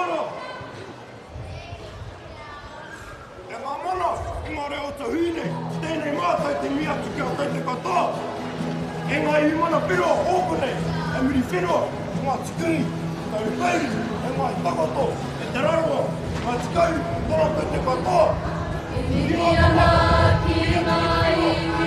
mono. E ngā mono, ngā reo ta huine, tēnei mātai te mia tu kia tai te katoa. E ngā i mana piro ōpune, e muri whenua, ngā tikui, tau tairi, e ngā i takoto, e te raroa, ngā tikau, tōna tai te katoa. E whiri ana ki ngā iwi.